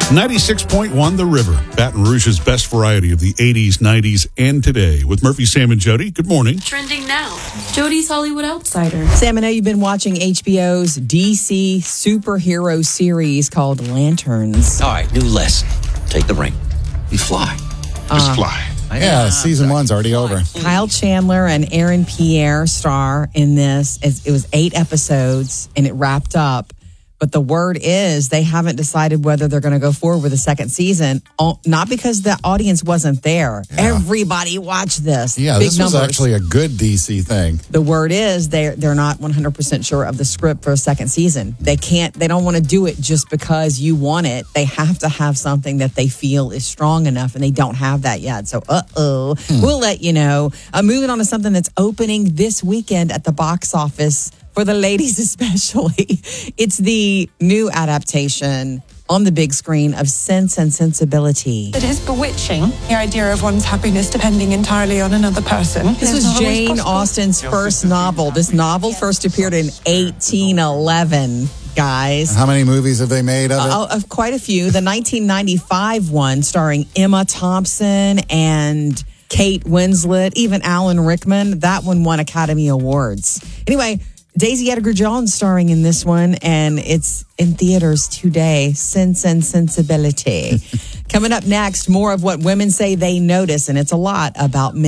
96.1 The River, Baton Rouge's best variety of the 80s, 90s, and today. With Murphy, Sam, and Jody. Good morning. Trending now. Jody's Hollywood Outsider. Sam, I know you've been watching HBO's DC superhero series called Lanterns. All right, new lesson. Take the ring. You fly. Just fly. Yeah, season one's already over. Kyle Chandler and Aaron Pierre star in this. It was 8 episodes, and it wrapped up. But the word is they haven't decided whether they're going to go forward with a second season. Not because the audience wasn't there. Yeah. Everybody watched this. Yeah, Big this numbers. was actually a good DC thing. The word is they're not 100% sure of the script for a second season. They don't want to do it just because you want it. They have to have something that they feel is strong enough, and they don't have that yet. So, we'll let you know. Moving on to something that's opening this weekend at the box office. For the ladies especially, it's the new adaptation on the big screen of Sense and Sensibility. It is bewitching, the idea of one's happiness depending entirely on another person. This was Jane Austen's first novel. This novel first appeared in 1811, guys. How many movies have they made of it? Of quite a few. The 1995 one starring Emma Thompson and Kate Winslet, even Alan Rickman, that one won Academy Awards. Anyway, Daisy Edgar-Jones starring in this one, and it's in theaters today. Sense and Sensibility. Coming up next, more of what women say they notice, and it's a lot about men.